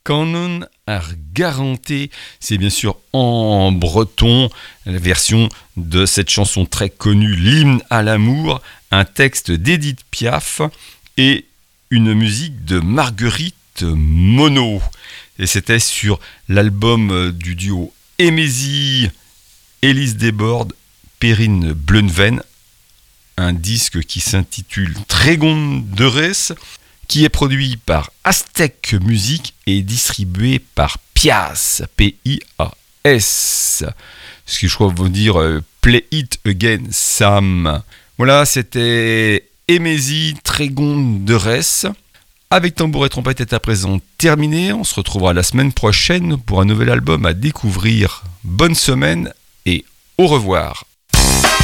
Canon ar Garanté, c'est bien sûr en breton, la version de cette chanson très connue, l'hymne à l'amour, un texte d'Edith Piaf et une musique de Marguerite Monod. Et c'était sur l'album du duo Emézy, Élise Desbordes, Perrine Bleunven, un disque qui s'intitule Tregondurez, qui est produit par Aztec Music et distribué par Pias, P-I-A-S. Ce que je crois vous dire Play It Again, Sam. Voilà, c'était Emézy, Tregondurez. Avec tambour et trompette est à présent terminé. On se retrouvera la semaine prochaine pour un nouvel album à découvrir. Bonne semaine et au revoir.